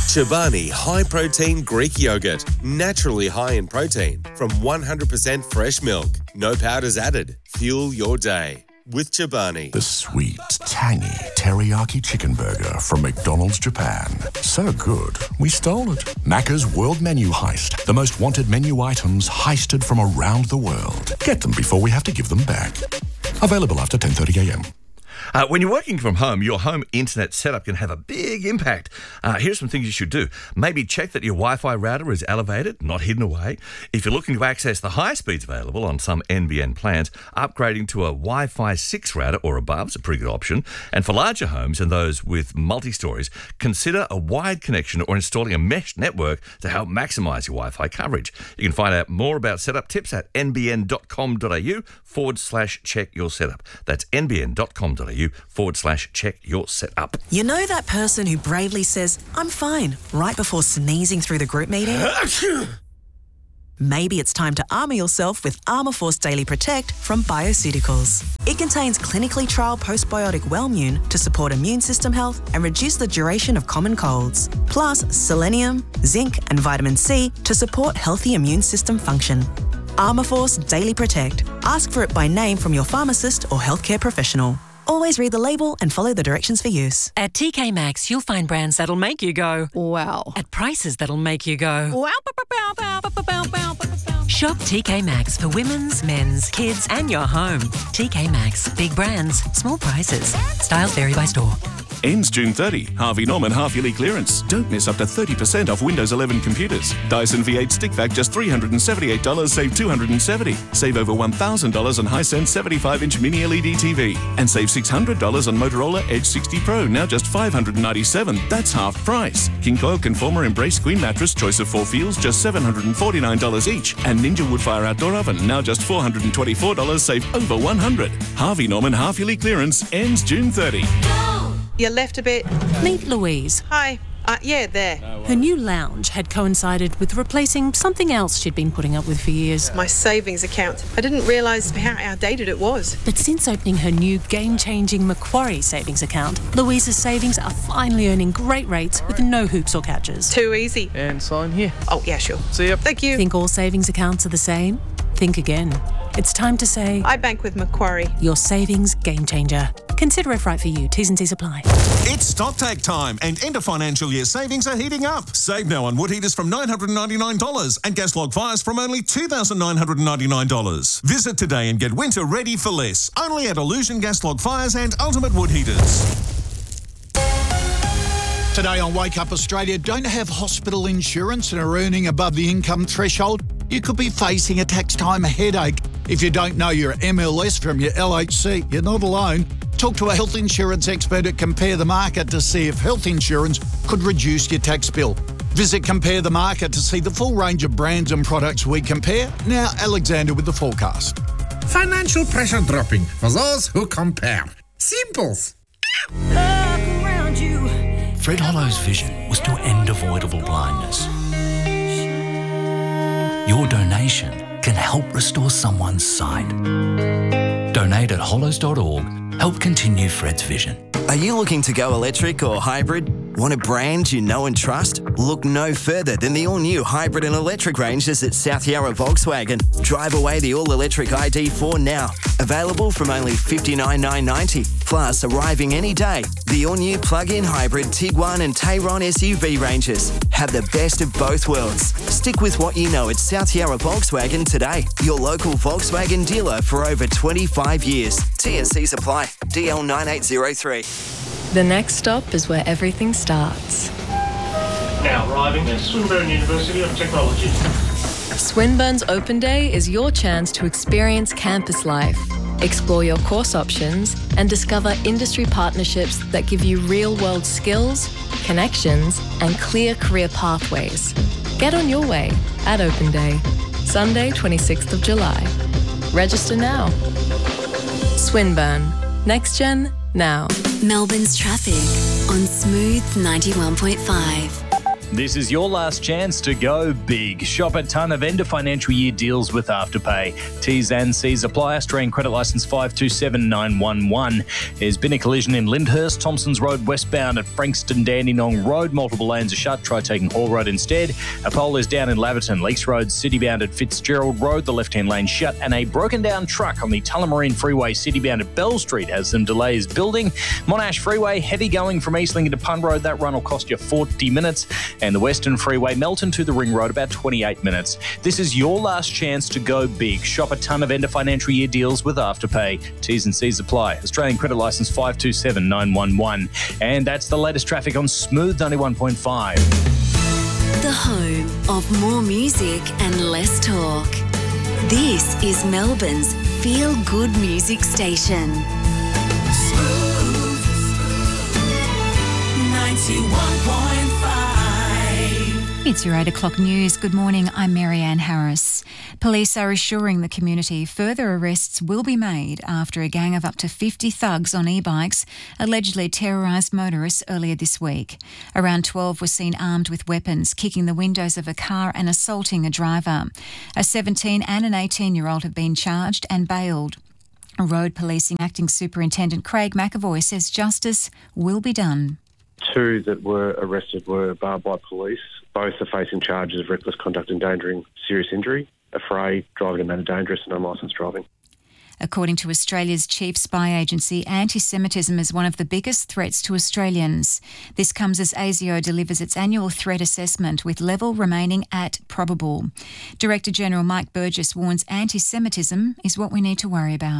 Chobani High Protein Greek Yogurt. Naturally high in protein from 100% fresh milk. No powders added. Fuel your day with Chobani. The sweet, tangy teriyaki chicken burger from McDonald's Japan. So good, we stole it. Macca's World Menu Heist. The most wanted menu items heisted from around the world. Get them before we have to give them back. Available after 10:30am. When you're working from home, your home internet setup can have a big impact. Here's some things you should do. Maybe check that your Wi-Fi router is elevated, not hidden away. If you're looking to access the high speeds available on some NBN plans, upgrading to a Wi-Fi 6 router or above is a pretty good option. And for larger homes and those with multi-stories, consider a wired connection or installing a mesh network to help maximise your Wi-Fi coverage. You can find out more about setup tips at nbn.com.au/check your setup. That's nbn.com.au/check your setup. You know that person who bravely says, "I'm fine," right before sneezing through the group meeting? Maybe it's time to armour yourself with Armour Force Daily Protect from Bioceuticals. It contains clinically trialled postbiotic Wellmune to support immune system health and reduce the duration of common colds. Plus selenium, zinc and vitamin C to support healthy immune system function. Armour Force Daily Protect. Ask for it by name from your pharmacist or healthcare professional. Always read the label and follow the directions for use. At TK Maxx, you'll find brands that'll make you go, wow. At prices that'll make you go, wow. Shop TK Maxx for women's, men's, kids and your home. TK Maxx. Big brands, small prices. Styles vary by store. Ends June 30. Harvey Norman half-yearly clearance. Don't miss up to 30% off Windows 11 computers. Dyson V8 Stick Vac just $378, save $270. Save over $1,000 on Hisense 75-inch mini LED TV. And save $600 on Motorola Edge 60 Pro, now just $597. That's half price. King Coil Conformer Embrace Queen Mattress, choice of 4 feels, just $749 each. And Ninja Woodfire Outdoor Oven, now just $424, save over $100. Harvey Norman half-yearly clearance ends June 30. You left a bit. Meet Louise. Hi. Yeah, there. Her new lounge had coincided with replacing something else she'd been putting up with for years. My savings account. I didn't realise how outdated it was. But since opening her new game-changing Macquarie savings account, Louise's savings are finally earning great rates with no hoops or catches. Too easy. And sign here. Oh, yeah, sure. See ya. Thank you. Think all savings accounts are the same? Think again. It's time to say, I bank with Macquarie. Your savings game changer. Consider if right for you. T's and C's apply. It's StockTake time and end of financial year savings are heating up. Save now on wood heaters from $999 and gas log fires from only $2,999. Visit today and get winter ready for less. Only at Illusion Gas Log Fires and Ultimate Wood Heaters. Today on Wake Up Australia, don't have hospital insurance and are earning above the income threshold? You could be facing a tax time headache. If you don't know your MLS from your LHC, you're not alone. Talk to a health insurance expert at Compare the Market to see if health insurance could reduce your tax bill. Visit Compare the Market to see the full range of brands and products we compare. Now, Alexander with the forecast. Financial pressure dropping for those who compare. Simples. Fred Hollow's vision was to end avoidable blindness. Your donation can help restore someone's sight. Donate at hollows.org. Help continue Fred's vision. Are you looking to go electric or hybrid? Want a brand you know and trust? Look no further than the all-new hybrid and electric ranges at South Yarra Volkswagen. Drive away the all-electric ID4 now. Available from only $59,990. Plus, arriving any day, the all-new plug-in hybrid Tiguan and Tayron SUV ranges. Have the best of both worlds. Stick with what you know at South Yarra Volkswagen today. Your local Volkswagen dealer for over 25 years. TNCs apply. DL 9803. The next stop is where everything starts. Now arriving at Swinburne University of Technology. Swinburne's Open Day is your chance to experience campus life, explore your course options, and discover industry partnerships that give you real-world skills, connections, and clear career pathways. Get on your way at Open Day, Sunday, 26th of July. Register now. Swinburne. Next Gen, now. Melbourne's traffic on Smooth 91.5. This is your last chance to go big. Shop a ton of end of financial year deals with Afterpay. T's and C's apply. Australian credit licence 527911. There's been a collision in Lyndhurst, Thompsons Road westbound at Frankston Dandenong Road. Multiple lanes are shut. Try taking Hall Road instead. A pole is down in Laverton. Leaks Road citybound at Fitzgerald Road. The left-hand lane shut. And a broken down truck on the Tullamarine Freeway citybound at Bell Street has some delays building. Monash Freeway heavy going from Eastling into Pund Road. That run will cost you 40 minutes. And the Western Freeway, Melton to the Ring Road, about 28 minutes. This is your last chance to go big. Shop a ton of end of financial year deals with Afterpay. T's and C's apply. Australian credit licence 527911. And that's the latest traffic on Smooth 91.5. The home of more music and less talk. This is Melbourne's feel-good music station. Smooth 91.5. It's your 8 o'clock news. Good morning, I'm Marianne Harris. Police are assuring the community further arrests will be made after a gang of up to 50 thugs on e-bikes allegedly terrorised motorists earlier this week. Around 12 were seen armed with weapons, kicking the windows of a car and assaulting a driver. A 17 and an 18-year-old have been charged and bailed. Road Policing Acting Superintendent Craig McAvoy says justice will be done. 2 that were arrested were barred by police. Both are facing charges of reckless conduct endangering serious injury, affray, driving in manner dangerous and unlicensed driving. According to Australia's chief spy agency, anti-Semitism is one of the biggest threats to Australians. This comes as ASIO delivers its annual threat assessment with level remaining at probable. Director General Mike Burgess warns anti-Semitism is what we need to worry about.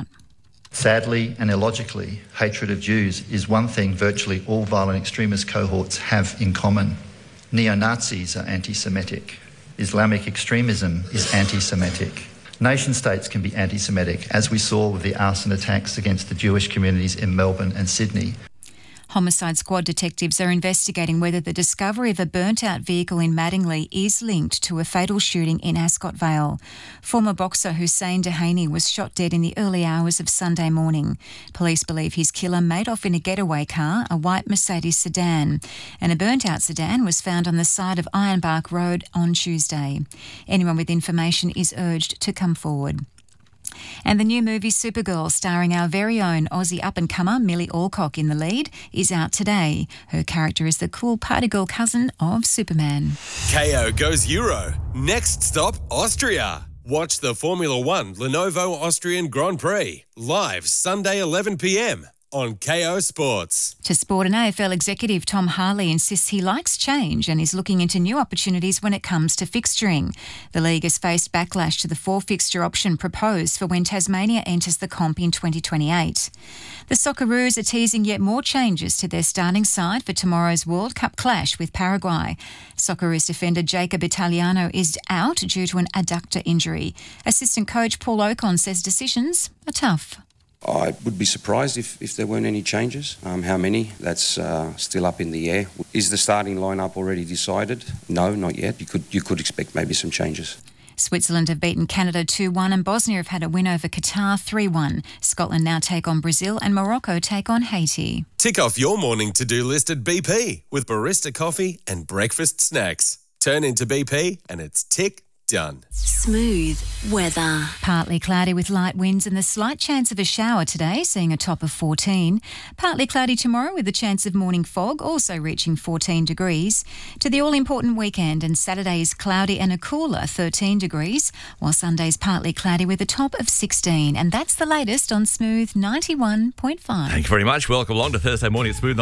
Sadly and illogically, hatred of Jews is one thing virtually all violent extremist cohorts have in common. Neo-Nazis are anti-Semitic. Islamic extremism is anti-Semitic. Nation-states can be anti-Semitic, as we saw with the arson attacks against the Jewish communities in Melbourne and Sydney. Homicide Squad detectives are investigating whether the discovery of a burnt-out vehicle in Madingley is linked to a fatal shooting in Ascot Vale. Former boxer Hussein Dehaney was shot dead in the early hours of Sunday morning. Police believe his killer made off in a getaway car, a white Mercedes sedan, and a burnt-out sedan was found on the side of Ironbark Road on Tuesday. Anyone with information is urged to come forward. And the new movie Supergirl, starring our very own Aussie up-and-comer Millie Alcock in the lead, is out today. Her character is the cool party girl cousin of Superman. KO goes Euro. Next stop, Austria. Watch the Formula One Lenovo Austrian Grand Prix live Sunday 11 p.m. on KO Sports. To sport, an AFL executive, Tom Harley, insists he likes change and is looking into new opportunities when it comes to fixturing. The league has faced backlash to the 4-fixture option proposed for when Tasmania enters the comp in 2028. The Socceroos are teasing yet more changes to their starting side for tomorrow's World Cup clash with Paraguay. Socceroos defender Jacob Italiano is out due to an adductor injury. Assistant coach Paul Ocon says decisions are tough. I would be surprised if there weren't any changes. How many? That's still up in the air. Is the starting lineup already decided? No, not yet. You could expect maybe some changes. Switzerland have beaten Canada 2-1 and Bosnia have had a win over Qatar 3-1. Scotland now take on Brazil and Morocco take on Haiti. Tick off your morning to-do list at BP with barista coffee and breakfast snacks. Turn into BP and it's tick done. Smooth weather. Partly cloudy with light winds and the slight chance of a shower today, seeing a top of 14. Partly cloudy tomorrow with a chance of morning fog, also reaching 14 degrees. To the all-important weekend, and Saturday is cloudy and a cooler 13 degrees, while Sunday's partly cloudy with a top of 16. And that's the latest on Smooth 91.5. Thank you very much. Welcome along to Thursday morning at Smooth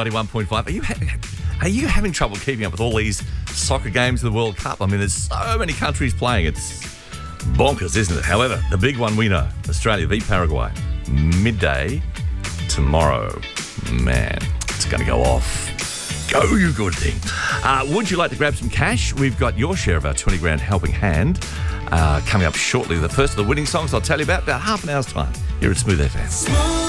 91.5. Are you having trouble keeping up with all these soccer games of the World Cup? I mean, there's so many countries playing. It's bonkers, isn't it? However, the big one we know, Australia v Paraguay, midday tomorrow. Man, it's going to go off. Go, you good thing. Would you like to grab some cash? We've got your share of our 20 grand helping hand coming up shortly. The first of the winning songs I'll tell you about half an hour's time here at Smooth FM.